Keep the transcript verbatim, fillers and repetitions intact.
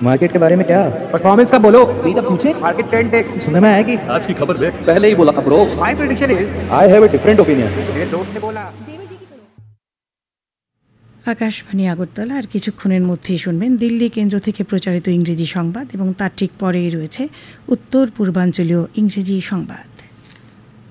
Market के बारे में क्या? परफॉर्मेंस का बोलो। Be the future. Market trend देख। सुनने में आया कि आज की खबर देख, पहले ही बोला था bro. My prediction is I have a different opinion. मेरे दोस्त ने बोला। আকাশবাণী আগরতলা। আর কিছুক্ষণের মধ্যেই শুনবেন দিল্লি কেন্দ্র থেকে প্রচারিত ইংরেজি সংবাদ এবং তার ঠিক পরেই রয়েছে উত্তর পূর্বাঞ্চলীয় ইংরেজি সংবাদ।